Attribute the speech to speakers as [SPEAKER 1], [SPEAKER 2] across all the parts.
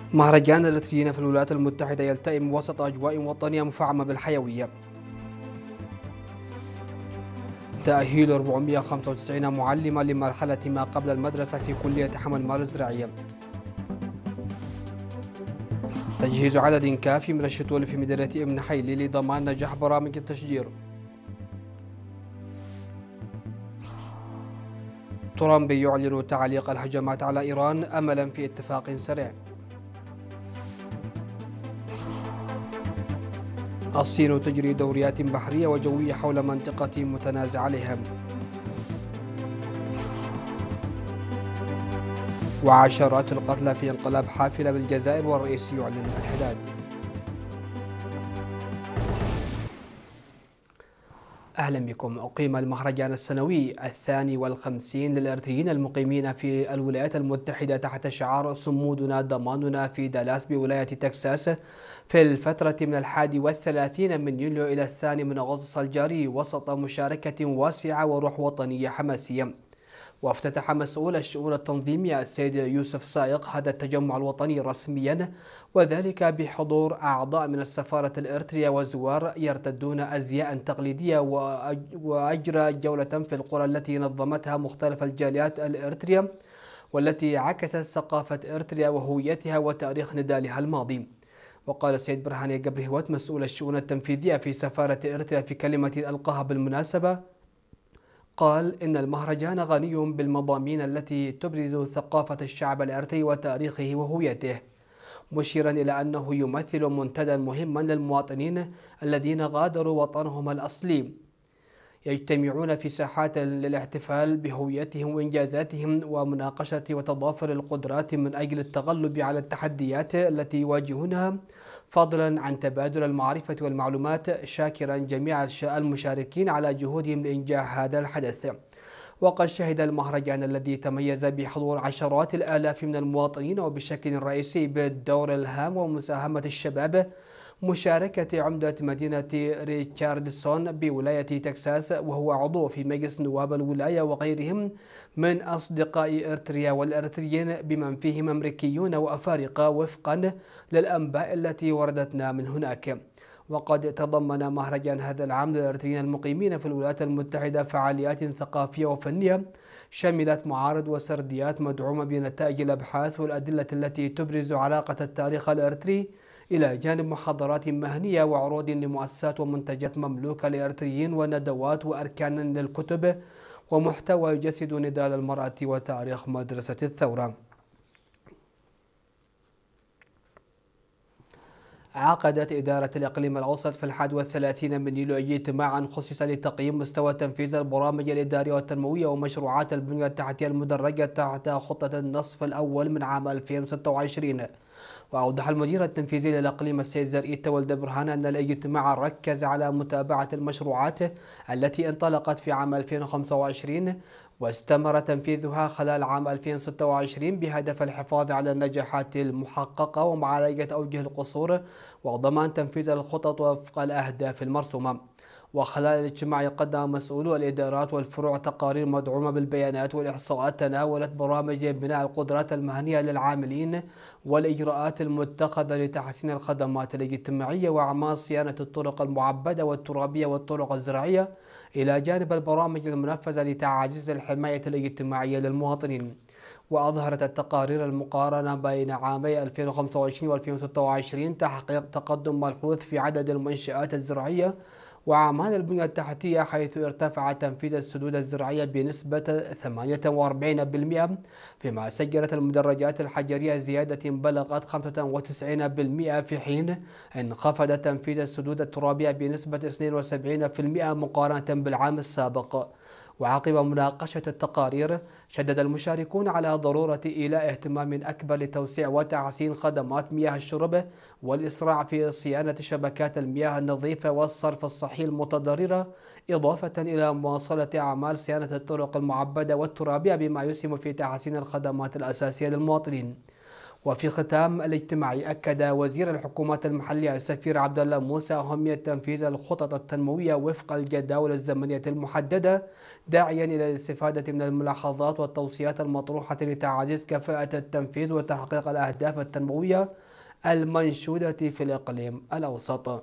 [SPEAKER 1] مهرجان الإرثيين في الولايات المتحدة يلتئم وسط أجواء وطنية مفعمة بالحيوية. تأهيل 495 معلمة لمرحلة ما قبل المدرسة في كلية حمل مال الزراعية. تجهيز عدد كافي من الشتول في مدينة ابن حيلي لضمان نجاح برامج التشجير. ترامب يعلن تعليق الهجمات على إيران أملا في اتفاق سريع. الصين تجري دوريات بحرية وجوية حول منطقة متنازع عليها. وعشرات القتلى في انقلاب حافلة بالجزائر والرئيس يعلن الحداد. أهلا بكم. أقيم المهرجان السنوي 52 للإرثيين المقيمين في الولايات المتحدة تحت شعار صمودنا ضماننا في دالاس بولاية تكساس في الفترة من 31 من يوليو إلى 2 من أغسطس الجاري وسط مشاركة واسعة وروح وطنية حماسية. وافتتح مسؤول الشؤون التنظيمية السيد يوسف سائق هذا التجمع الوطني رسميا، وذلك بحضور أعضاء من السفارة الإريترية وزوار يرتدون أزياء تقليدية، وأجرى جولة في القرى التي نظمتها مختلف الجاليات الإريترية والتي عكست ثقافة إريتريا وهويتها وتاريخ نضالها الماضي. وقال السيد برهاني جبرهوت مسؤول الشؤون التنفيذية في سفارة إريتريا في كلمة ألقاها بالمناسبة، قال إن المهرجان غني بالمضامين التي تبرز ثقافة الشعب الإريتري وتاريخه وهويته، مشيرا إلى أنه يمثل منتدى مهما للمواطنين الذين غادروا وطنهم الأصلي، يجتمعون في ساحات للاحتفال بهويتهم وإنجازاتهم ومناقشة وتضافر القدرات من أجل التغلب على التحديات التي يواجهونها، فضلا عن تبادل المعرفة والمعلومات، شاكرا جميع المشاركين على جهودهم لإنجاح هذا الحدث. وقد شهد المهرجان الذي تميز بحضور عشرات الآلاف من المواطنين وبشكل رئيسي بالدور الهام ومساهمة الشباب مشاركة عمدة مدينة ريتشاردسون بولاية تكساس وهو عضو في مجلس نواب الولاية وغيرهم من أصدقاء إريتريا والإريتريين بمن فيهم أمريكيون وأفارقة وفقا للأنباء التي وردتنا من هناك. وقد تضمن مهرجان هذا العام للإريتريين المقيمين في الولايات المتحدة فعاليات ثقافية وفنية شملت معارض وسرديات مدعومة بنتائج الأبحاث والأدلة التي تبرز علاقة التاريخ الإريتري، إلى جانب محاضرات مهنية وعروض لمؤسسات ومنتجات مملوكة لإريتريين وندوات وأركان للكتب ومحتوى يجسد نضال المرأة وتاريخ مدرسة الثورة. عقدت إدارة الإقليم الأوسط في 31 من يوليو اجتماعا خصص لتقييم مستوى تنفيذ البرامج الإدارية والتنموية ومشروعات البنية التحتية المدرجة تحت خطة النصف الأول من عام 2026. وأوضح المدير التنفيذي للإقليم السيد زرقيت ولد برهان أن الاجتماع ركز على متابعة المشروعات التي انطلقت في عام 2025 واستمر تنفيذها خلال عام 2026 بهدف الحفاظ على النجاحات المحققة ومعالجة أوجه القصور وضمان تنفيذ الخطط وفق الأهداف المرسومة. وخلال الاجتماع قدم مسؤولو الإدارات والفروع تقارير مدعومة بالبيانات والإحصاءات تناولت برامج بناء القدرات المهنية للعاملين والإجراءات المتخذة لتحسين الخدمات الاجتماعية وأعمال صيانة الطرق المعبدة والترابية والطرق الزراعية، إلى جانب البرامج المنفذة لتعزيز الحماية الاجتماعية للمواطنين. وأظهرت التقارير المقارنة بين عامي 2025 و 2026 تحقيق تقدم ملحوظ في عدد المنشآت الزراعية وأعمال البنية التحتية، حيث ارتفع تنفيذ السدود الزراعية بنسبة 48%، فيما سجلت المدرجات الحجرية زيادة بلغت 95%، في حين انخفض تنفيذ السدود الترابية بنسبة 72% مقارنة بالعام السابق. وعقب مناقشة التقارير شدد المشاركون على ضرورة إيلاء اهتمام أكبر لتوسيع وتحسين خدمات مياه الشرب والإسراع في صيانة شبكات المياه النظيفة والصرف الصحي المتضررة، إضافة إلى مواصلة أعمال صيانة الطرق المعبدة والترابية بما يسهم في تحسين الخدمات الأساسية للمواطنين. وفي ختام الاجتماع أكد وزير الحكومات المحلية السفير عبد الله موسى أهمية تنفيذ الخطط التنموية وفق الجداول الزمنية المحددة، داعيا إلى الاستفادة من الملاحظات والتوصيات المطروحة لتعزيز كفاءة التنفيذ وتحقيق الأهداف التنموية المنشودة في الإقليم الأوسط.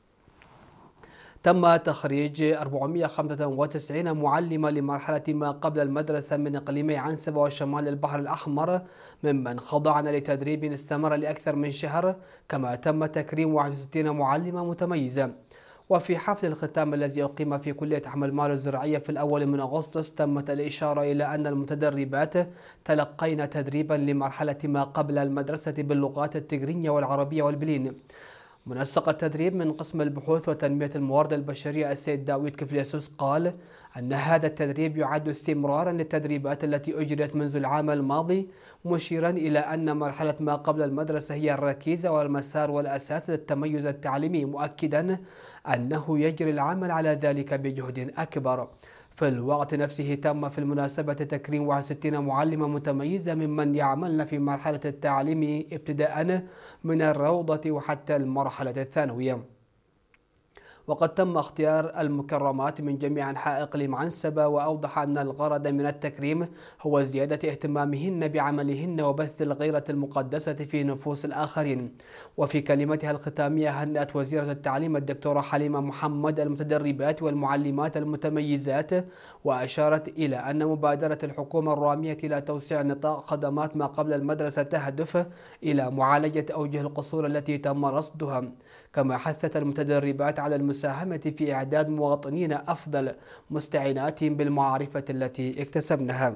[SPEAKER 1] تم تخريج 495 معلمة لمرحلة ما قبل المدرسة من إقليمي عنسبة وشمال البحر الأحمر، ممن خضعن لتدريب استمر لأكثر من شهر، كما تم تكريم 61 معلمة متميزة. وفي حفل الختام الذي أقيم في كلية أحمد المال الزراعية في الأول من أغسطس، تمت الإشارة إلى أن المتدربات تلقين تدريبا لمرحلة ما قبل المدرسة باللغات التجرينية والعربية والبلين. منسق التدريب من قسم البحوث وتنمية الموارد البشرية السيد داوود كفليسوس قال أن هذا التدريب يعد استمرارا للتدريبات التي أجريت منذ العام الماضي، مشيرا إلى أن مرحلة ما قبل المدرسة هي الركيزة والمسار والأساس للتميز التعليمي، مؤكدا أنه يجري العمل على ذلك بجهد أكبر. في الوقت نفسه تم في المناسبة تكريم 61 معلمة متميزة ممن يعملن في مرحلة التعليم ابتداء من الروضة وحتى المرحلة الثانوية. وقد تم اختيار المكرمات من جميع أنحاء إقليم عنسبة، وأوضح أن الغرض من التكريم هو زيادة اهتمامهن بعملهن وبث الغيرة المقدسة في نفوس الآخرين. وفي كلمتها الختامية هنأت وزيرة التعليم الدكتورة حليمة محمد المتدربات والمعلمات المتميزات، وأشارت إلى أن مبادرة الحكومة الرامية إلى توسيع نطاق خدمات ما قبل المدرسة تهدف إلى معالجة أوجه القصور التي تم رصدها. كما حثت المتدربات على المساهمة في إعداد مواطنين أفضل، مستعيناتهم بالمعرفة التي اكتسبناها.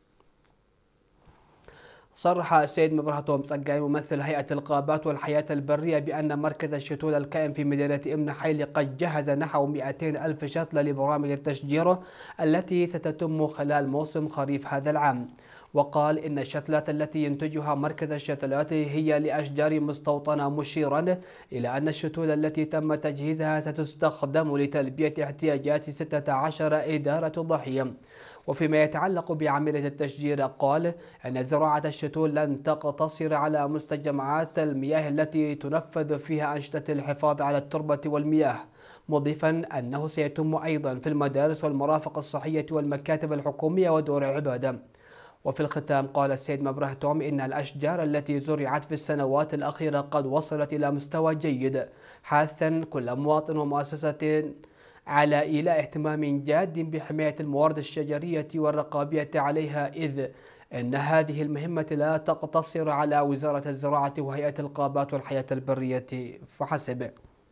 [SPEAKER 1] صرح السيد مبرهتوم صقاي ممثل هيئة الغابات والحياة البرية بأن مركز الشتول الكائن في مدينة ابن حيل قد جهز نحو 200 ألف شتلة لبرامج التشجير التي ستتم خلال موسم خريف هذا العام. وقال إن الشتلات التي ينتجها مركز الشتلات هي لأشجار مستوطنة، مشيرا إلى أن الشتول التي تم تجهيزها ستستخدم لتلبية احتياجات 16 إدارة ضحية. وفيما يتعلق بعملية التشجير قال أن زراعة الشتول لن تقتصر على مستجمعات المياه التي تنفذ فيها أنشطة الحفاظ على التربة والمياه، مضيفا أنه سيتم أيضا في المدارس والمرافق الصحية والمكاتب الحكومية ودور العبادة. وفي الختام قال السيد مبرهتوم إن الأشجار التي زرعت في السنوات الأخيرة قد وصلت إلى مستوى جيد، حاثا كل مواطن ومؤسسة على إيلاء اهتمام جاد بحماية الموارد الشجرية والرقابية عليها، إذ أن هذه المهمة لا تقتصر على وزارة الزراعة وهيئة الغابات والحياة البرية فحسب.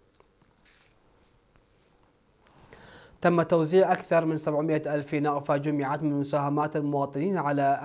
[SPEAKER 1] تم توزيع أكثر من 700 ألف نغفة جمعت من مساهمات المواطنين على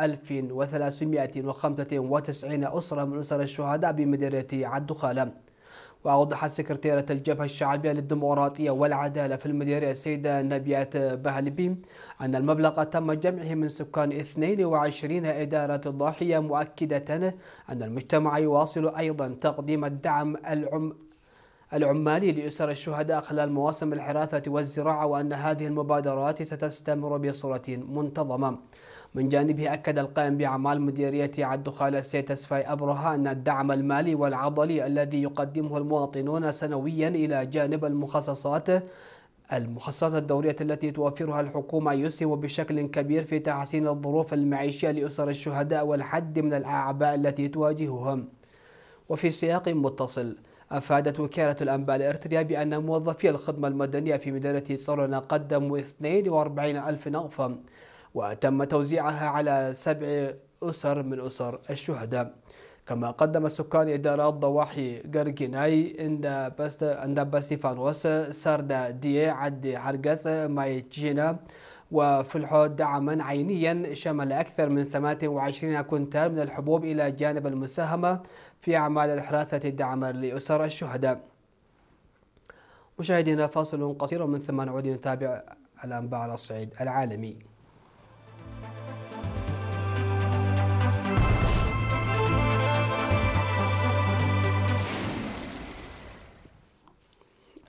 [SPEAKER 1] 1395 أسرة من أسر الشهداء بمديرية عدخالة. وأوضحت سكرتيرة الجبهة الشعبية للديمقراطية والعدالة في المديرية السيدة نبيات بهلبي أن المبلغ تم جمعه من سكان 22 إدارة ضاحية، مؤكدة أن المجتمع يواصل أيضا تقديم الدعم العمالي لأسر الشهداء خلال مواسم الحراثة والزراعة، وأن هذه المبادرات ستستمر بصورة منتظمة. من جانبه أكد القائم بأعمال مديرية عدخالة السيد تسفاي أبرهة أن الدعم المالي والعضلي الذي يقدمه المواطنون سنويا إلى جانب المخصصات الدورية التي توفرها الحكومة يسهم بشكل كبير في تحسين الظروف المعيشية لأسر الشهداء والحد من الأعباء التي تواجههم. وفي سياق متصل، أفادت وكالة الأنباء الإرتريا بأن موظفي الخدمة المدنية في مدينة صرنا قدموا 42 ألف نغفة، وتم توزيعها على 7 أسر من أسر الشهداء. كما قدم سكان إدارات ضواحي غرغيناي عند باستيفانوس ساردا دي عد حرقس مايتشينا وفلحو دعما عينيا شمل أكثر من 28 كنتال من الحبوب، إلى جانب المساهمة في أعمال الحراثة دعما لأسر الشهداء. مشاهدينا، فاصل قصير من ثم نعود نتابع الأنباء على الصعيد العالمي.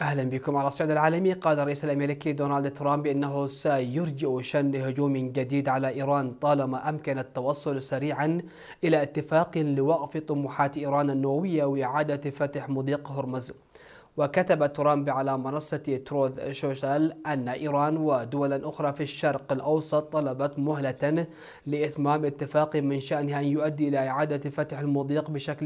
[SPEAKER 1] أهلا بكم. على الصعيد العالمي، قال الرئيس الأمريكي دونالد ترامب إنه سيرجئ شن هجوم جديد على إيران طالما أمكن التوصل سريعا إلى اتفاق لوقف طموحات إيران النووية وإعادة فتح مضيق هرمز. وكتب ترامب على منصة تروث سوشيال أن إيران ودول أخرى في الشرق الأوسط طلبت مهلة لإتمام اتفاق من شأنها أن يؤدي إلى إعادة فتح المضيق بشكل